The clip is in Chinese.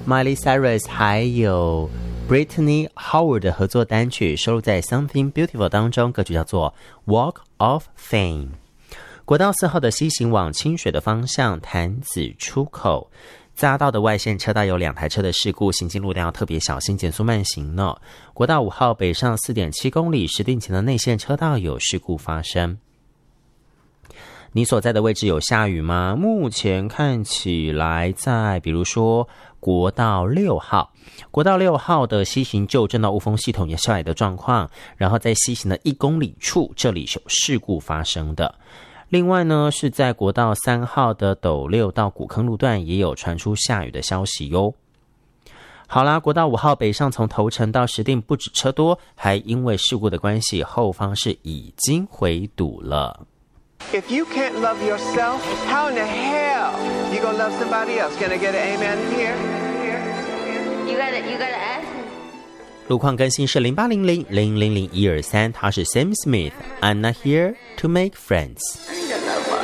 Miley Cyrus 还有 Brittany Howard 的合作单曲收录在 Something Beautiful 当中，歌曲叫做 Walk of Fame。国道4号的西行往清水的方向潭子出口匝道的外线车道有2台车的事故，行经路段要特别小心，减速慢行呢。国道5号北上 4.7 公里石碇前的内线车道有事故发生。你所在的位置有下雨吗？目前看起来在比如说国道6号，国道6号的西行旧正道雾峰系统有下雨的状况，然后在西行的1公里处这里有事故发生的。另外呢，是在国道3号的斗六到古坑路段也有传出下雨的消息哟。好啦，国道5号北上从头城到石碇不止车多，还因为事故的关系，后方是已经回堵了。 If you can't love yourself, how in the hell you gonna love somebody else? Can I get an amen here? You gotta ask me. 路况更新是0800-000-123，他是 Sam Smith。I'm not here to make friends.